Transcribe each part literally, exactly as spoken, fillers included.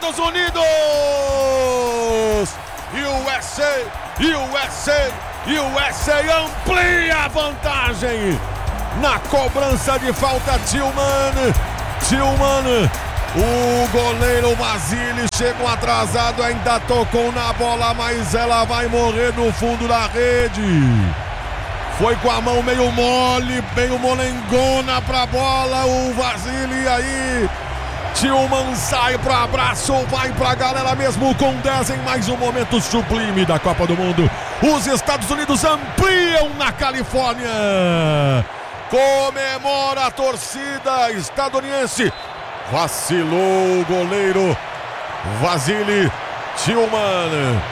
Estados Unidos! U S A, U S A, U S A amplia a vantagem na cobrança de falta. Tillman, Tillman, o goleiro Vasily chegou atrasado, ainda tocou na bola, mas ela vai morrer no fundo da rede. Foi com a mão meio mole, meio molengona pra bola, o Vasily aí. Tillman sai pro abraço, vai pra galera mesmo com dez em mais um momento sublime da Copa do Mundo. Os Estados Unidos ampliam na Califórnia. Comemora a torcida estadunidense. Vacilou o goleiro Vasily Tillman.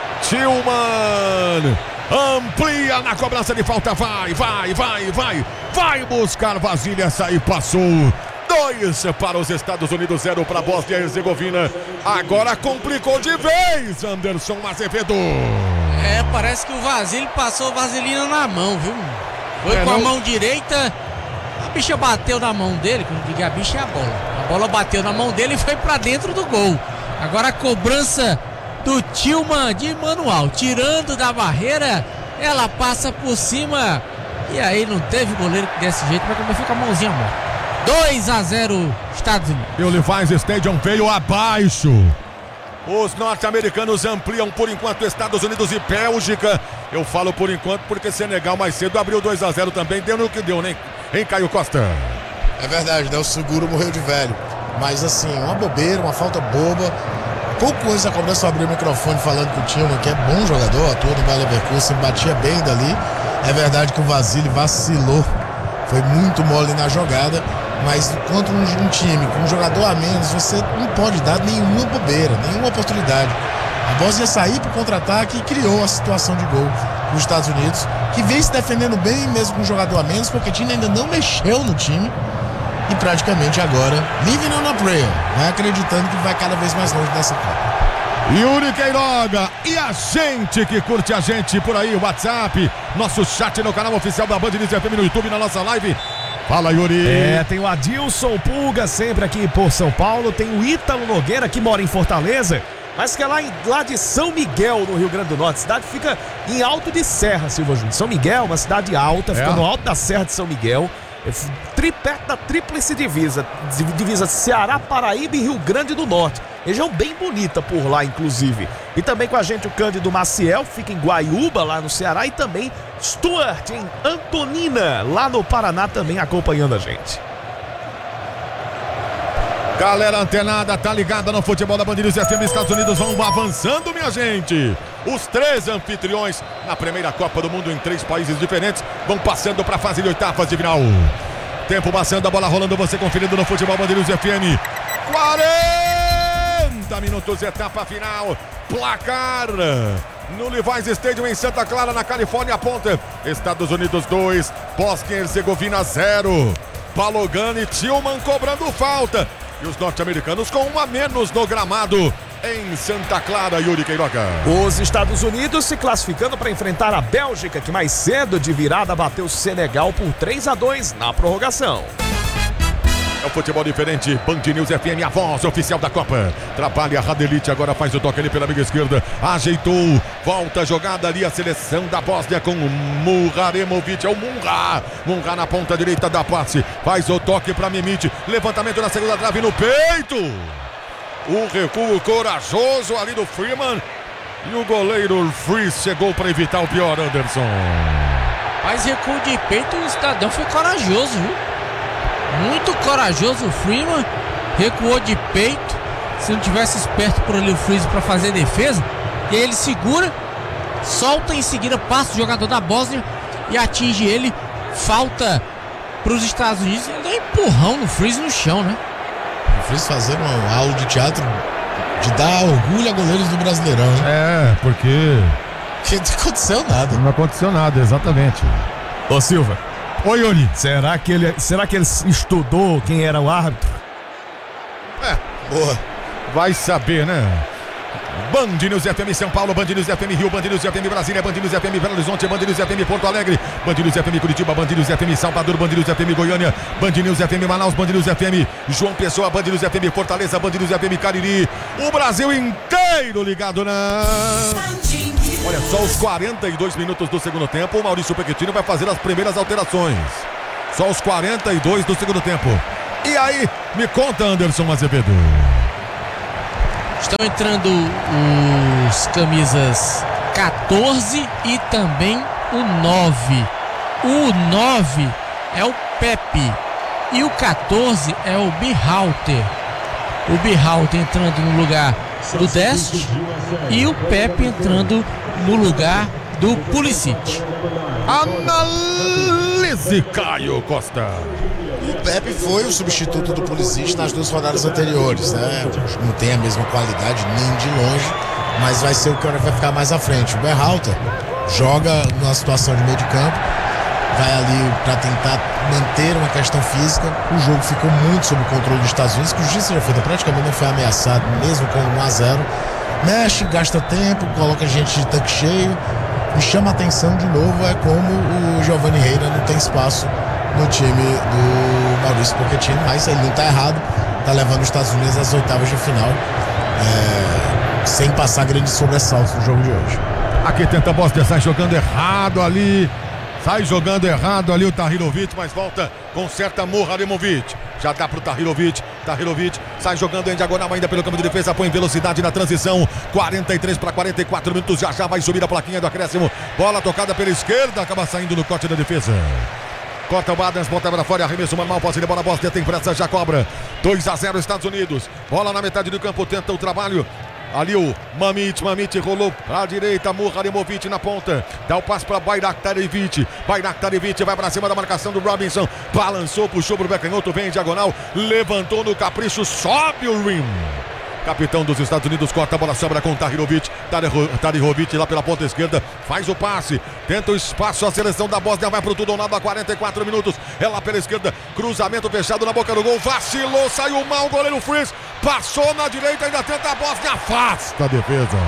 Tillman amplia na cobrança de falta. Vai, vai, vai, vai. Vai buscar Vasily. Essa aí passou. Dois para os Estados Unidos, zero para a Bósnia e Herzegovina. Agora complicou de vez, Anderson Azevedo. É, parece que o Vasily passou vaselina na mão, viu? Foi é, com não... a mão direita. A bicha bateu na mão dele, quando digo a bicha é a bola. A bola bateu na mão dele e foi pra dentro do gol. Agora a cobrança do Tillman de manual, tirando da barreira, ela passa por cima. E aí não teve goleiro que desse jeito, mas também fica a mãozinha morta. dois a zero Estados Unidos. E o Levi's Stadium veio abaixo. Os norte-americanos ampliam por enquanto Estados Unidos e Bélgica. Eu falo por enquanto porque Senegal mais cedo abriu dois a zero também. Deu no que deu, né? Hein, Caio Costa? É verdade, né? O seguro morreu de velho. Mas assim, uma bobeira, uma falta boba. Pouco antes da cobrança eu abri o microfone falando que o Tillman, que é bom jogador, atua no Bayer Leverkusen, batia bem dali. É verdade que o Vasily vacilou. Foi muito mole na jogada. Mas contra um, um time com um jogador a menos, você não pode dar nenhuma bobeira, nenhuma oportunidade. A Bósnia ia sair para o contra-ataque e criou a situação de gol dos Estados Unidos, que vem se defendendo bem mesmo com um jogador a menos, porque o time ainda não mexeu no time e praticamente agora, living on a prayer, vai acreditando que vai cada vez mais longe dessa Copa. Yuri Queiroga e a gente que curte a gente por aí, o WhatsApp, nosso chat no canal oficial da Band News F M no YouTube, na nossa live. Fala, Yuri. É, tem o Adilson Pulga sempre aqui por São Paulo, tem o Ítalo Nogueira que mora em Fortaleza, mas que é lá, em, lá de São Miguel, no Rio Grande do Norte. A cidade fica em Alto de Serra, Silva Júnior. São Miguel, uma cidade alta, fica é. no alto da Serra de São Miguel, é perto da tríplice divisa, divisa Ceará, Paraíba e Rio Grande do Norte. Região bem bonita por lá, inclusive. E também com a gente o Cândido Maciel, fica em Guaiúba, lá no Ceará, e também Stuart, em Antonina, lá no Paraná, também acompanhando a gente. Galera antenada, tá ligada no futebol da Band News F M. Estados Unidos vão avançando, minha gente. Os três anfitriões na primeira Copa do Mundo em três países diferentes vão passando para a fase de oitavas de final. Tempo passando, a bola rolando, você conferindo no futebol Band News F M. quarenta minutos, etapa final. Placar no Levi's Stadium em Santa Clara, na Califórnia, aponta Estados Unidos dois, Bósnia e Herzegovina zero. Balogun e Tillman cobrando falta. E os norte-americanos com um a menos no gramado em Santa Clara, Yuri Queiroga. Os Estados Unidos se classificando para enfrentar a Bélgica, que mais cedo de virada bateu o Senegal por três a dois na prorrogação. É o futebol diferente, Band News F M, a voz oficial da Copa. Trabalha a Radelite, agora faz o toque ali pela amiga esquerda. Ajeitou, volta a jogada ali a seleção da Bósnia com o Muraremovic, é o Munra. Munra na ponta direita da passe, faz o toque para Mimite. Levantamento na segunda trave no peito. O recuo corajoso ali do Freeman. E o goleiro Fries chegou para evitar o pior, Anderson. Mas recuo de peito, o cidadão foi corajoso, viu? Muito corajoso o Freeman, recuou de peito. Se não tivesse esperto por ali o Freeze para fazer a defesa, e aí ele segura, solta, em seguida passa o jogador da Bósnia e atinge ele. Falta para os Estados Unidos. Ele deu um empurrão no Freeze no chão, né? O Freeze fazendo uma aula de teatro de dar orgulho a goleiros do Brasileirão, hein? É, porque... porque não aconteceu nada. Não aconteceu nada, exatamente. Ô Silva. Oi, Yuri. Será que ele, será que ele estudou quem era o árbitro? É, boa. Vai saber, né? Band News F M São Paulo, Band News F M Rio, Band News F M Brasília, Band News F M Belo Horizonte, Band News F M Porto Alegre, Band News F M Curitiba, Band News F M Salvador, Band News F M Goiânia, Band News F M Manaus, Band News F M João Pessoa, Band News F M Fortaleza, Band News F M Cariri, o Brasil inteiro ligado na... Olha só, os quarenta e dois minutos do segundo tempo, o Maurício Pequetino vai fazer as primeiras alterações. Só os quarenta e dois do segundo tempo. E aí, me conta, Anderson Azevedo. Estão entrando os camisas quatorze e também o nove. O nove é o Pepe e o quatorze é o Berhalter. O Berhalter entrando no lugar do Dest e o Pepe entrando no lugar do Pulisic. Analise, Caio Costa. O Pepe foi o substituto do Pulisic nas duas rodadas anteriores, né? Não tem a mesma qualidade nem de longe, mas vai ser o que vai ficar mais à frente. O Berhalter joga numa situação de meio de campo, vai ali para tentar manter uma questão física. O jogo ficou muito sob o controle dos Estados Unidos, que o justiça já feita praticamente não foi ameaçado, mesmo com um a zero. Mexe, gasta tempo, coloca a gente de tanque cheio. Me chama a atenção de novo é como o Giovanni Reina não tem espaço no time do Maurício Pochettino, mas ele não está errado, está levando os Estados Unidos às oitavas de final, é, sem passar grandes sobressaltos no jogo de hoje. Aqui tenta a Bósnia, sai jogando errado ali, sai jogando errado ali o Tahirovic, mas volta, conserta Muharremouhidj. Já dá pro Tahirovic, Tahirovic sai jogando em diagonal ainda pelo campo de defesa, põe velocidade na transição, quarenta e três para quarenta e quatro minutos, já já vai subir a plaquinha do acréscimo, bola tocada pela esquerda, acaba saindo no corte da defesa. Corta o Adams, bota para fora, arremesso normal, posse de bola, Bósnia tem pressa, já cobra, dois a zero Estados Unidos, bola na metade do campo, tenta o trabalho. Ali o Mamit, Mamit rolou à direita, Muharremouhidj na ponta, dá o passe para Bayraktarevic, Bayraktarevic vai para cima da marcação do Robinson, balançou, puxou pro pé canhoto, vem em diagonal, levantou no capricho, sobe o rim. Capitão dos Estados Unidos corta a bola, sobra com Tahirovic, Tahirovic lá pela ponta esquerda, faz o passe, tenta o espaço, a seleção da Bósnia vai pro tudo ou nada a quarenta e quatro minutos, é lá pela esquerda, cruzamento fechado na boca do gol, vacilou, saiu mal o goleiro Fries, passou na direita, ainda tenta a Bósnia, afasta a defesa.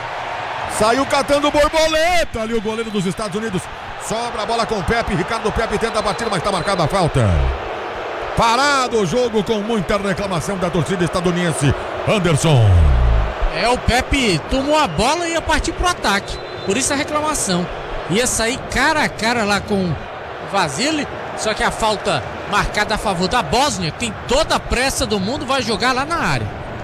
Saiu catando borboleta ali o goleiro dos Estados Unidos, sobra a bola com o Pepe, Ricardo Pepe tenta a batida, mas está marcada a falta. Parado o jogo com muita reclamação da torcida estadunidense. Anderson. É, o Pepe tomou a bola e ia partir pro ataque. Por isso a reclamação. Ia sair cara a cara lá com o Vasily. Só que a falta marcada a favor da Bósnia, que tem toda a pressa do mundo, vai jogar lá na área.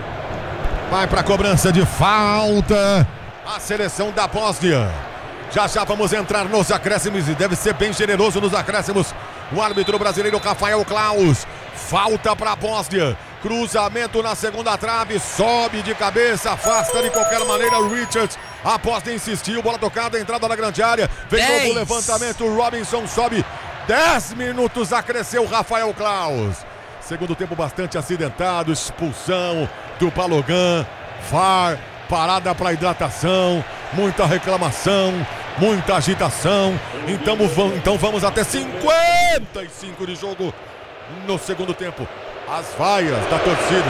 Vai pra cobrança de falta a seleção da Bósnia. Já já vamos entrar nos acréscimos e deve ser bem generoso nos acréscimos. O árbitro brasileiro Rafael Klaus. Falta para a Bósnia. Cruzamento na segunda trave. Sobe de cabeça. Afasta de qualquer maneira o Richards. A Bósnia insistiu. Bola tocada. Entrada na grande área. Vem novo levantamento. O Robinson sobe. dez minutos. Acresceu Rafael Klaus. Segundo tempo bastante acidentado. Expulsão do Balogun. V A R. Parada para hidratação. Muita reclamação. Muita agitação, então, então vamos até cinquenta e cinco de jogo no segundo tempo. As vaias da torcida,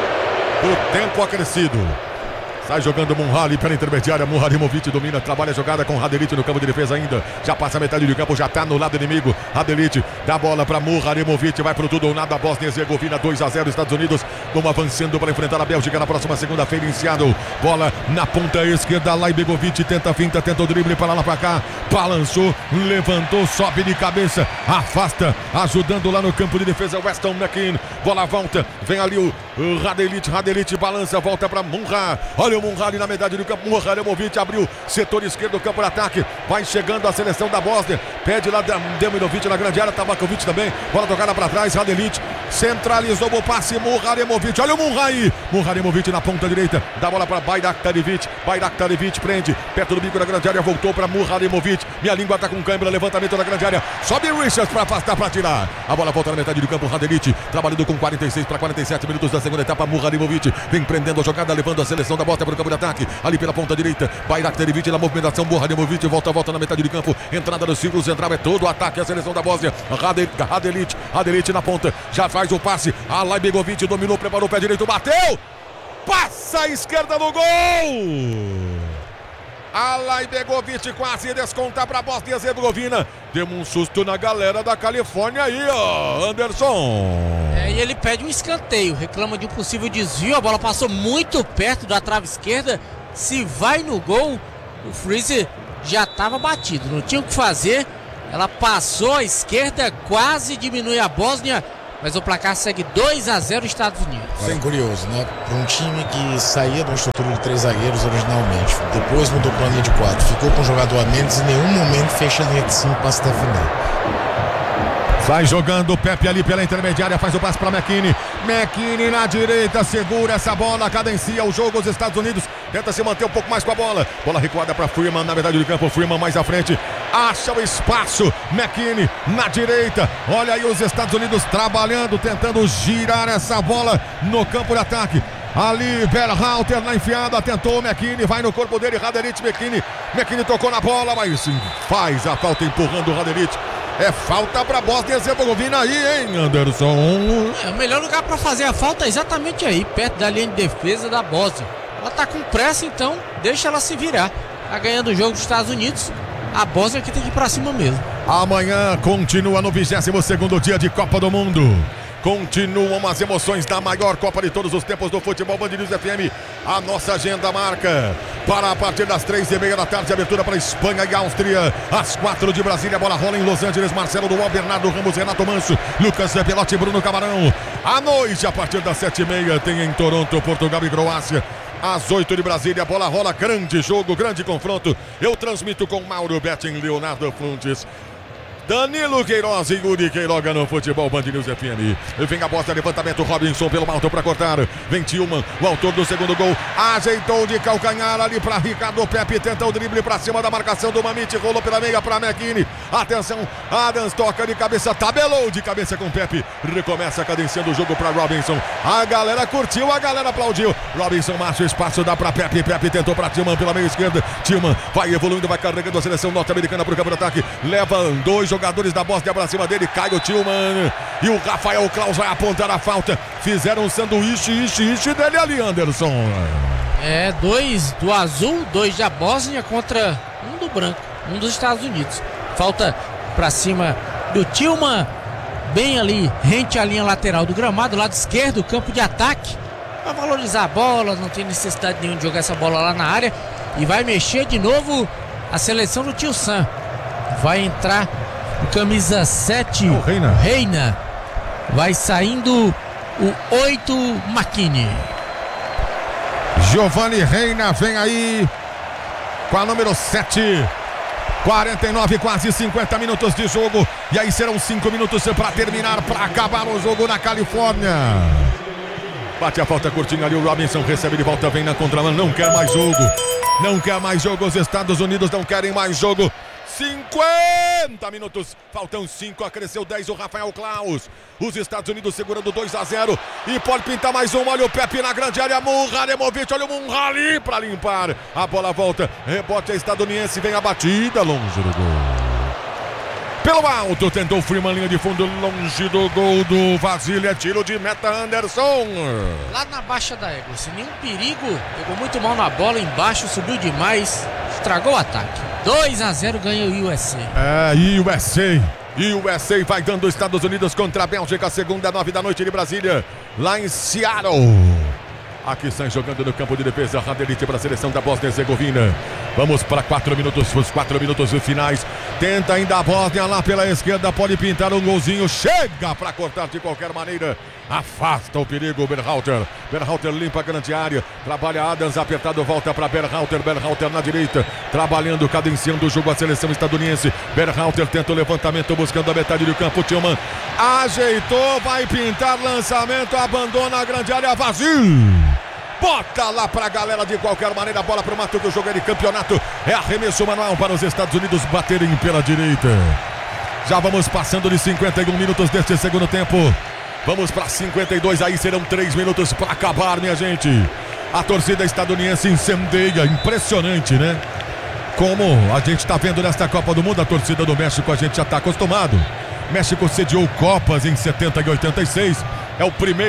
o tempo acrescido. Sai jogando Munhali pela intermediária, Muharremouhidj domina, trabalha a jogada com Radelic no campo de defesa ainda. Já passa a metade do campo, já tá no lado inimigo. Radelic dá a bola para Muharremouhidj, vai pro tudo ou nada, Bósnia e Herzegovina, dois a zero Estados Unidos. Vamos avançando para enfrentar a Bélgica na próxima segunda-feira em Seattle. Bola na ponta esquerda, Laibegovic tenta a finta, tenta o drible para lá para cá. Balançou, levantou, sobe de cabeça, afasta, ajudando lá no campo de defesa, Weston McKennie. Bola volta, vem ali o Radelic, Radelic balança, volta para Munhar. Olha o Munhali na metade do campo, Muharremouhidj abriu setor esquerdo do campo de ataque, vai chegando a seleção da Bósnia, pede lá Demirovic na grande área, Tabakovic também, bola tocada para trás, Radelic centralizou o passe, Muharremouhidj, olha o Munhai, Muharremouhidj na ponta direita, dá bola para Bayraktarevic, Bayraktarevic prende, perto do bico da grande área, voltou para Muharremouhidj, minha língua tá com câimbra, levantamento da grande área, sobe Richards para afastar, para tirar, a bola volta na metade do campo, Radelic, trabalhando com quarenta e seis para quarenta e sete minutos da segunda etapa, Muharremouhidj vem prendendo a jogada, levando a seleção da Bósnia para o campo de ataque, ali pela ponta direita, Bayraktarevic na movimentação, Muharremouhidj volta, volta na metade de campo, entrada do círculo central, é todo o ataque a seleção da Bósnia, Radelic, Radelic na ponta, já faz o passe, a Laibegovic dominou, preparou o pé direito, bateu, passa a esquerda no gol. Alay Begovic quase desconta para a Bósnia e Herzegovina. Deu um susto na galera da Califórnia aí, ó, Anderson. É, e ele pede um escanteio, reclama de um possível desvio. A bola passou muito perto da trave esquerda. Se vai no gol, o Freezer já estava batido, não tinha o que fazer. Ela passou à esquerda, quase diminui a Bósnia, mas o placar segue dois a zero Estados Unidos. É curioso, né? Para um time que saía de uma estrutura de três zagueiros originalmente, depois mudou para a linha de quatro, ficou com o jogador a menos e em nenhum momento fecha a linha de cinco para se defender. Vai jogando o Pepe ali pela intermediária, faz o passe para McKinney. McKinney na direita, segura essa bola, cadencia o jogo. Os Estados Unidos tenta se manter um pouco mais com a bola. Bola recuada para Freeman, na metade do campo. Freeman mais à frente, acha o espaço. McKinney na direita. Olha aí os Estados Unidos trabalhando, tentando girar essa bola no campo de ataque. Ali, Berhalter na enfiada, tentou o McKinney, vai no corpo dele, Raderic, McKinney. McKinney tocou na bola, mas sim, faz a falta empurrando o Raderic. É falta para Bósnia e Herzegovina aí, hein, Anderson? É, o melhor lugar para fazer a falta é exatamente aí, perto da linha de defesa da Bósnia. Ela tá com pressa, então deixa ela se virar. Tá ganhando o jogo dos Estados Unidos. A Bósnia que tem que ir para cima mesmo. Amanhã continua no vigésimo segundo dia de Copa do Mundo. Continuam as emoções da maior Copa de todos os tempos do futebol. Band News F M, a nossa agenda marca para a partir das três e meia da tarde, abertura para Espanha e Áustria. Às quatro de Brasília, bola rola em Los Angeles. Marcelo Duval, Bernardo Ramos, Renato Manso, Lucas Pelotti, Bruno Camarão. À noite, a partir das sete e meia, tem em Toronto, Portugal e Croácia. Às oito de Brasília, bola rola, grande jogo, grande confronto. Eu transmito com Mauro Betting, Leonardo Fluntes, Danilo Queiroz e Yuri Queiroga no Futebol Band News F M. Vem a bosta, levantamento, Robinson pelo alto para cortar. Vem Tillman, o autor do segundo gol, ajeitou de calcanhar ali para Ricardo Pepe, tenta o drible para cima da marcação do Mamite, rolou pela meia para McKinney. Atenção, Adams toca de cabeça, tabelou de cabeça com Pepe. Recomeça cadenciando o jogo para Robinson. A galera curtiu, a galera aplaudiu. Robinson marcha o espaço, dá para Pepe. Pepe tentou para Tillman pela meia esquerda. Tillman vai evoluindo, vai carregando a seleção norte-americana para o campo de ataque. Leva dois jogadores da Bósnia pra cima dele, cai o Tillman e o Rafael Klaus vai apontar a falta. Fizeram um sanduíche, ishi, ishi dele ali, Anderson. É, dois do azul, dois da Bósnia contra um do branco, um dos Estados Unidos. Falta pra cima do Tillman, bem ali, rente à linha lateral do gramado, lado esquerdo, campo de ataque. Vai valorizar a bola, não tem necessidade nenhuma de jogar essa bola lá na área. E vai mexer de novo a seleção do Tio Sam. Vai entrar o camisa sete, o Reina. Reina. Vai saindo o oito, McKinney. Giovanni Reina vem aí com a número sete. quarenta e nove, quase cinquenta minutos de jogo. E aí serão cinco minutos para terminar, para acabar o jogo na Califórnia. Bate a falta curtinha ali, o Robinson recebe de volta, vem na contramão, não quer mais jogo. Não quer mais jogo, os Estados Unidos não querem mais jogo. cinquenta minutos, faltam cinco, acresceu dez o Rafael Klaus. Os Estados Unidos segurando dois a zero e pode pintar mais um. Olha o Pepe na grande área, Murharemovic, olha o Munhali para limpar. A bola volta, rebote estadunidense, vem a batida longe do gol. Pelo alto, tentou o Freeman, linha de fundo, longe do gol do Vasily, é tiro de meta, Anderson. Lá na baixa da égua, sem nenhum perigo, pegou muito mal na bola, embaixo, subiu demais, estragou o ataque. dois a zero ganha o U S A. É, U S A. U S A vai dando Estados Unidos contra a Bélgica, segunda, nove da noite de Brasília, lá em Seattle. Aqui sai jogando no campo de defesa, Radelic para a seleção da Bósnia e Herzegovina. Vamos para quatro minutos, os quatro minutos finais. Tenta ainda a Bósnia lá pela esquerda, pode pintar um golzinho, chega para cortar de qualquer maneira. Afasta o perigo, Berhalter. Berhalter limpa a grande área, trabalha Adams, apertado, volta para Berhalter. Berhalter na direita, trabalhando, cadenciando o jogo a seleção estadunidense. Berhalter tenta o levantamento, buscando a metade do campo. Tillman ajeitou, vai pintar lançamento, abandona a grande área, vazio. Bota lá pra galera de qualquer maneira, a bola pro mato do jogo é de campeonato. É arremesso manual para os Estados Unidos baterem pela direita. Já vamos passando de cinquenta e um minutos deste segundo tempo. Vamos para cinquenta e dois, aí serão três minutos para acabar, minha gente. A torcida estadunidense incendeia, impressionante, né? Como a gente tá vendo nesta Copa do Mundo, a torcida do México a gente já tá acostumado. México sediou Copas em setenta e oitenta e seis. É o primeiro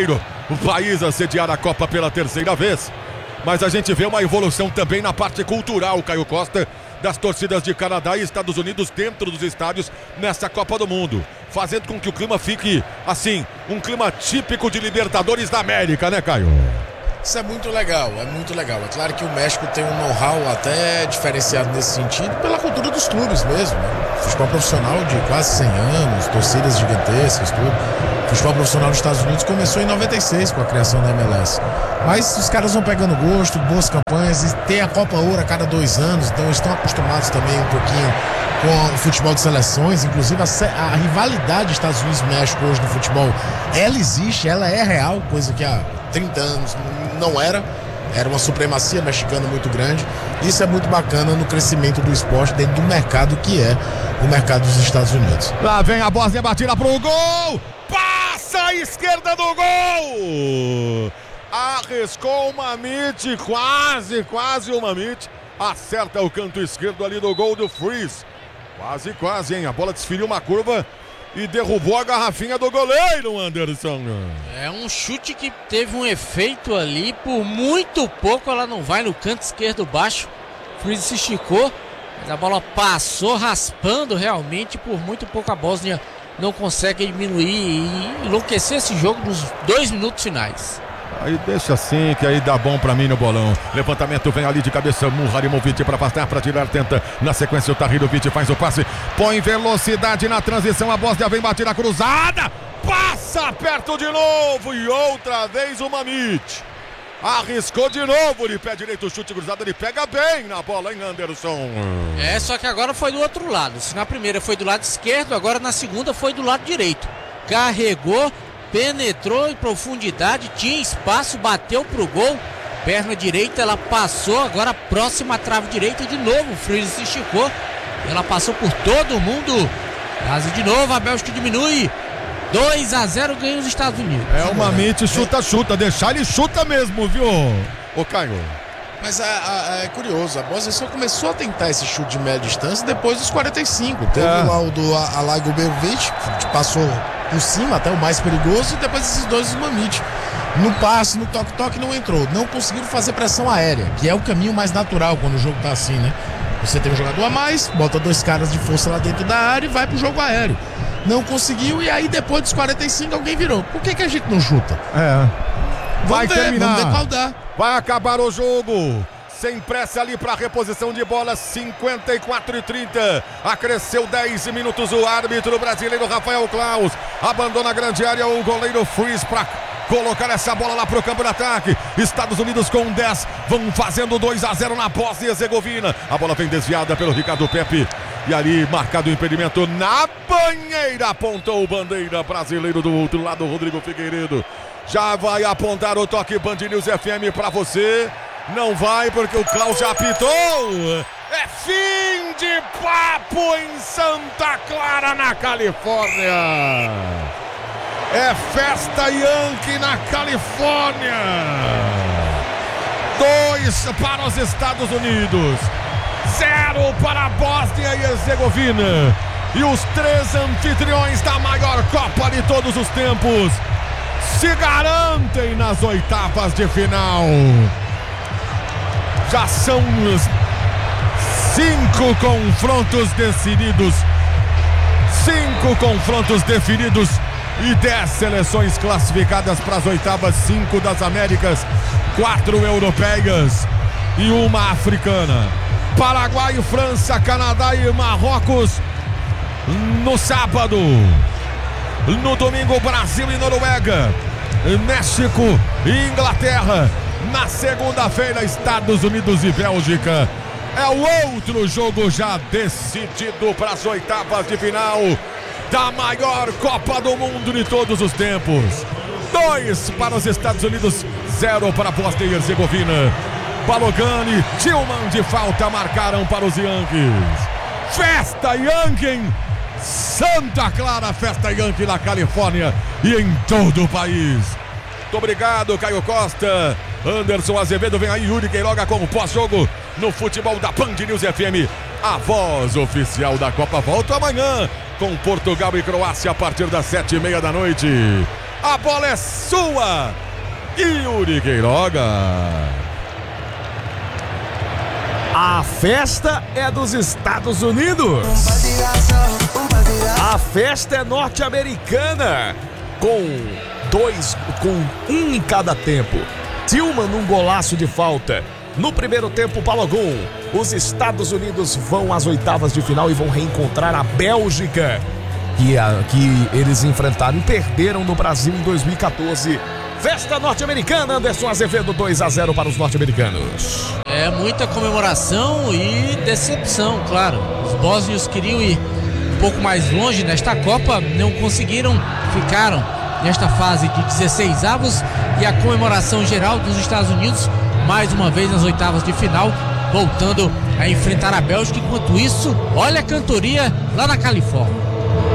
o país a sediar a Copa pela terceira vez. Mas a gente vê uma evolução também na parte cultural, Caio Costa, das torcidas de Canadá e Estados Unidos dentro dos estádios nessa Copa do Mundo, fazendo com que o clima fique, assim, um clima típico de Libertadores da América, né, Caio? Isso é muito legal, é muito legal. É claro que o México tem um know-how até diferenciado nesse sentido pela cultura dos clubes mesmo, né? Futebol profissional de quase cem anos, torcidas gigantescas, tudo. Futebol profissional dos Estados Unidos começou em noventa e seis com a criação da M L S. Mas os caras vão pegando gosto, boas campanhas, e tem a Copa Ouro a cada dois anos, então eles estão acostumados também um pouquinho com o futebol de seleções. Inclusive a, a rivalidade Estados Unidos-México hoje no futebol, ela existe, ela é real, coisa que há trinta anos não era. Era uma supremacia mexicana muito grande. Isso é muito bacana no crescimento do esporte dentro do mercado que é o mercado dos Estados Unidos. Lá vem a Bósnia, batida pro gol! Passa a esquerda do gol! Arriscou o Mamit, quase, quase o Mamit. Acerta o canto esquerdo ali do gol do Freeze. Quase, quase, hein? A bola desferiu uma curva e derrubou a garrafinha do goleiro, Anderson. É um chute que teve um efeito ali, por muito pouco ela não vai no canto esquerdo baixo. Freeze se esticou, mas a bola passou raspando realmente, por muito pouco a Bósnia não consegue diminuir e enlouquecer esse jogo nos dois minutos finais. Aí deixa assim, que aí dá bom pra mim no bolão. Levantamento vem ali de cabeça, Muharimovic pra afastar, pra tirar, tenta. Na sequência o Tahirovic faz o passe, põe velocidade na transição, a Bósnia vem batida cruzada, passa perto de novo e outra vez o Mamit. Arriscou de novo, de pé direito, o chute cruzado, ele pega bem na bola, hein, Anderson? É, só que agora foi do outro lado. Se na primeira foi do lado esquerdo, agora na segunda foi do lado direito. Carregou, penetrou em profundidade, tinha espaço, bateu pro gol. Perna direita, ela passou, agora próxima à trave direita, de novo o Freeze se esticou. Ela passou por todo mundo. Quase de novo, a Bélgica diminui. dois a zero ganha os Estados Unidos. É o Mamit, chuta, chuta, deixar ele chuta mesmo, viu, ô Caio? Mas é, é, é curioso, a Bósnia só começou a tentar esse chute de média distância depois dos quarenta e cinco. Teve É. lá o do Alagobevic, que passou por cima, até o mais perigoso, e depois esses dois do Mamit. No passe, no toque-toque não entrou. Não conseguiram fazer pressão aérea, que é o caminho mais natural quando o jogo tá assim, né? Você tem um jogador a mais, bota dois caras de força lá dentro da área e vai pro jogo aéreo. Não conseguiu, e aí depois dos quarenta e cinco alguém virou. Por que que a gente não chuta? É. Vai Vamos ver, terminar. vamos ver qual dá. Vai acabar o jogo. Sem pressa ali para reposição de bola, cinquenta e quatro e trinta. Acresceu dez minutos o árbitro brasileiro Rafael Claus. Abandona a grande área o goleiro Freeze para colocar essa bola lá pro campo de ataque. Estados Unidos com dez, vão fazendo dois a zero na Bósnia e Herzegovina. A bola vem desviada pelo Ricardo Pepe. E ali marcado o impedimento na banheira. Apontou o bandeira brasileiro do outro lado, Rodrigo Figueiredo. Já vai apontar o toque Band News F M para você. Não vai porque o Klaus já apitou. É fim de papo em Santa Clara, na Califórnia. É festa Yankee na Califórnia. Dois para os Estados Unidos, zero para a Bósnia e Herzegovina. E os três anfitriões da maior Copa de todos os tempos se garantem nas oitavas de final. Já são cinco confrontos decididos. Cinco confrontos definidos e dez seleções classificadas para as oitavas, cinco das Américas, quatro europeias e uma africana. Paraguai, França, Canadá e Marrocos no sábado. No domingo, Brasil e Noruega, México e Inglaterra. Na segunda-feira, Estados Unidos e Bélgica. É o outro jogo já decidido para as oitavas de final da maior Copa do Mundo de todos os tempos. Dois para os Estados Unidos, zero para a Bósnia e Herzegovina. Balogun e Tillman de falta marcaram para os Yankees. Festa Yankee em Santa Clara, festa Yankee na Califórnia e em todo o país. Muito obrigado, Caio Costa. Anderson Azevedo, vem aí Yuri Queiroga com o pós-jogo no futebol da Band News F M. A voz oficial da Copa volta amanhã com Portugal e Croácia a partir das sete e meia da noite. A bola é sua, Yuri Queiroga. A festa é dos Estados Unidos. A festa é norte-americana. Com dois, com um em cada tempo. Tillman num golaço de falta. No primeiro tempo, Balogun. Os Estados Unidos vão às oitavas de final e vão reencontrar a Bélgica, que, a, que eles enfrentaram e perderam no Brasil em dois mil e quatorze. Festa norte-americana, Anderson Azevedo, dois a zero para os norte-americanos. É muita comemoração e decepção, claro. Os bósnios queriam ir um pouco mais longe nesta Copa, não conseguiram, ficaram nesta fase de dezesseis avos, e a comemoração geral dos Estados Unidos, mais uma vez nas oitavas de final, voltando a enfrentar a Bélgica. Enquanto isso, olha a cantoria lá na Califórnia.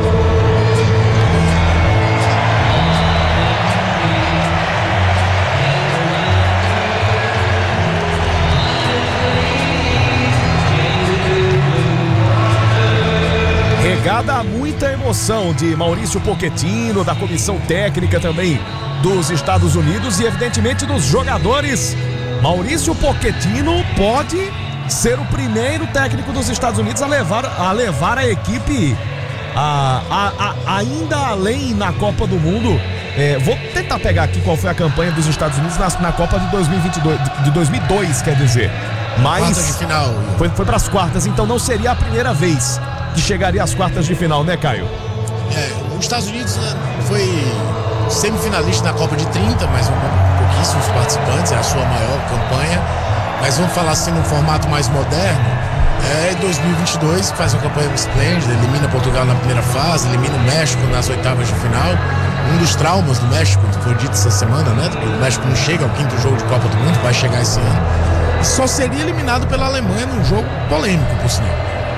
Regada a muita emoção de Maurício Pochettino, da comissão técnica também dos Estados Unidos e evidentemente dos jogadores. Maurício Pochettino pode ser o primeiro técnico dos Estados Unidos a levar a, levar a equipe a, a, a, ainda além na Copa do Mundo. É, vou tentar pegar aqui qual foi a campanha dos Estados Unidos na, na Copa de dois mil e vinte e dois, de dois mil e dois, quer dizer. Mas quartas de final. Foi, foi para as quartas, então não seria a primeira vez que chegaria às quartas de final, né, Caio? É, os Estados Unidos, né, foi semifinalista na Copa de trinta, mas um, pouquíssimos participantes, é a sua maior campanha. Mas vamos falar assim num formato mais moderno. É dois mil e vinte e dois, que faz uma campanha esplêndida, elimina Portugal na primeira fase, elimina o México nas oitavas de final. Um dos traumas do México, que foi dito essa semana, né? Porque o México não chega ao quinto jogo de Copa do Mundo, vai chegar esse ano. E só seria eliminado pela Alemanha num jogo polêmico, por sinal.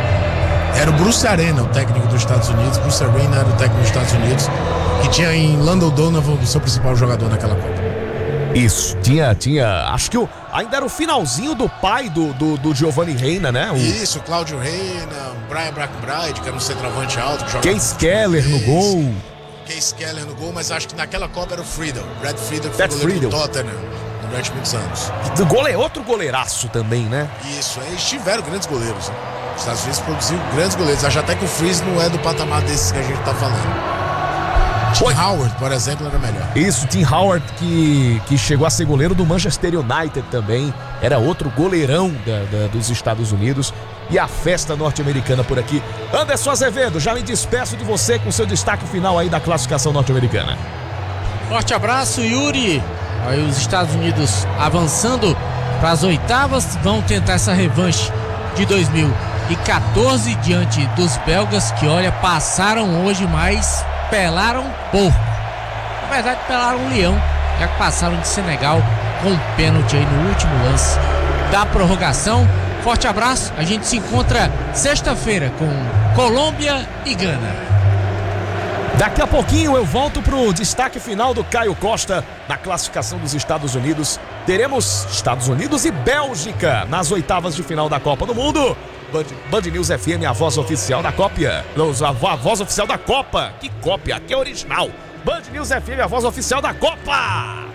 Era o Bruce Arena, o técnico dos Estados Unidos. Bruce Arena era o técnico dos Estados Unidos, que tinha em Landon Donovan o seu principal jogador naquela Copa. Isso, tinha, tinha, acho que o, ainda era o finalzinho do pai do, do, do Giovanni Reina, né? O Isso, Cláudio Reina, Brian Brackenbride, que era um centroavante alto. Que Case Keller no gol. Case Keller no gol, mas acho que naquela Copa era o Friedel. Brad Friedel, que Brad foi goleiro Friedel. do Tottenham durante muitos anos. Do gole, outro goleiraço também, né? Isso, eles tiveram grandes goleiros. Né? Os Estados Unidos produziram grandes goleiros. Acho até que o Freeze não é do patamar desses que a gente tá falando. Tim Oi. Howard, por exemplo, era melhor. Isso, Tim Howard, que, que chegou a ser goleiro do Manchester United também. Era outro goleirão da, da, dos Estados Unidos. E a festa norte-americana por aqui. Anderson Azevedo, já me despeço de você com seu destaque final aí da classificação norte-americana. Forte abraço, Yuri. Aí os Estados Unidos avançando para as oitavas, vão tentar essa revanche de dois mil e quatorze diante dos belgas, que olha, passaram hoje, mas pelaram pouco. Na verdade, pelaram um leão, já que passaram de Senegal com um pênalti aí no último lance da prorrogação. Forte abraço, a gente se encontra sexta-feira com Colômbia e Gana. Daqui a pouquinho eu volto pro destaque final do Caio Costa na classificação dos Estados Unidos. Teremos Estados Unidos e Bélgica nas oitavas de final da Copa do Mundo. Band, Band News F M, a voz oficial da cópia. A, a voz oficial da Copa. Que cópia? Que original. Band News F M, a voz oficial da Copa.